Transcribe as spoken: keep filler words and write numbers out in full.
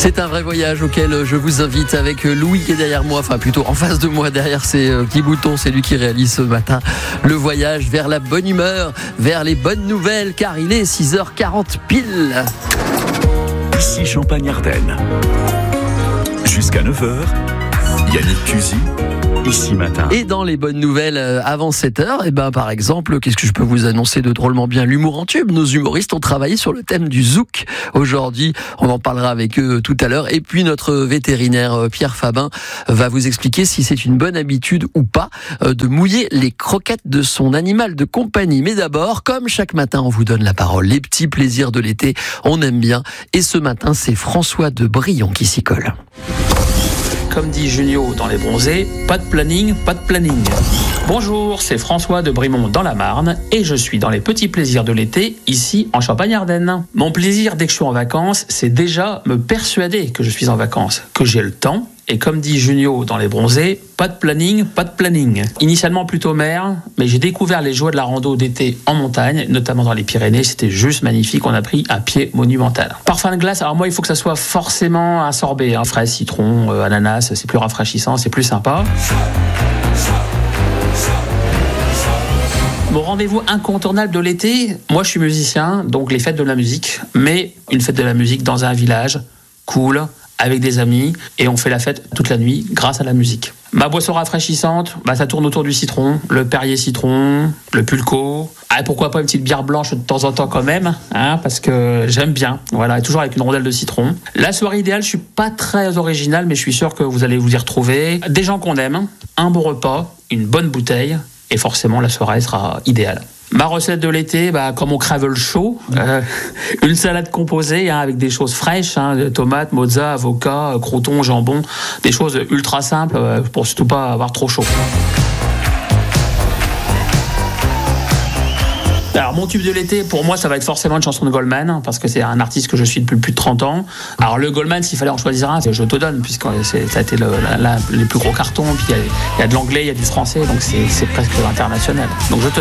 C'est un vrai voyage auquel je vous invite avec Louis qui est derrière moi, enfin plutôt en face de moi derrière ces petits boutons. C'est lui qui réalise ce matin le voyage vers la bonne humeur, vers les bonnes nouvelles, car il est six heures quarante pile. Ici Champagne-Ardenne. Jusqu'à neuf heures, Yannick Cusy. Ici matin. Et dans les bonnes nouvelles avant sept heures, et ben par exemple, qu'est-ce que je peux vous annoncer de drôlement bien? L'humour en tube. Nos humoristes ont travaillé sur le thème du zouk aujourd'hui. On en parlera avec eux tout à l'heure. Et puis notre vétérinaire Pierre Fabin va vous expliquer si c'est une bonne habitude ou pas de mouiller les croquettes de son animal de compagnie. Mais d'abord, comme chaque matin, on vous donne la parole. Les petits plaisirs de l'été, on aime bien. Et ce matin, c'est François de Brion qui s'y colle. Comme dit Junio dans Les Bronzés, pas de planning, pas de planning. Bonjour, c'est François de Brimont dans la Marne et je suis dans les petits plaisirs de l'été, ici en Champagne-Ardenne. Mon plaisir dès que je suis en vacances, c'est déjà me persuader que je suis en vacances, que j'ai le temps. Et comme dit Junio dans Les Bronzés, pas de planning, pas de planning. Initialement plutôt mer, mais j'ai découvert les joies de la rando d'été en montagne, notamment dans les Pyrénées. C'était juste magnifique, on a pris un pied monumental. Parfum de glace, alors moi il faut que ça soit forcément un sorbet, hein. Fraise, citron, euh, ananas, c'est plus rafraîchissant, c'est plus sympa. Mon rendez-vous incontournable de l'été, moi je suis musicien, donc les fêtes de la musique, mais une fête de la musique dans un village, cool, avec des amis, et on fait la fête toute la nuit grâce à la musique. Ma boisson rafraîchissante, bah ça tourne autour du citron, le Perrier citron, le Pulco. Ah, pourquoi pas une petite bière blanche de temps en temps quand même, hein, parce que j'aime bien. Voilà, et toujours avec une rondelle de citron. La soirée idéale, je suis pas très original, mais je suis sûr que vous allez vous y retrouver. Des gens qu'on aime, un bon repas, une bonne bouteille, et forcément la soirée sera idéale. Ma recette de l'été, bah, comme on crève le chaud, euh, une salade composée hein, avec des choses fraîches, hein, tomates, mozza, avocat, croûtons, jambon, des choses ultra simples euh, pour surtout pas avoir trop chaud. Alors mon tube de l'été, pour moi, ça va être forcément une chanson de Goldman, parce que c'est un artiste que je suis depuis plus de trente ans. Alors le Goldman, s'il fallait en choisir un, c'est Je te donne, puisque c'est, ça a été le, la, la, les plus gros cartons, puis il y, y a de l'anglais, il y a du français, donc c'est, c'est presque international. Donc Je te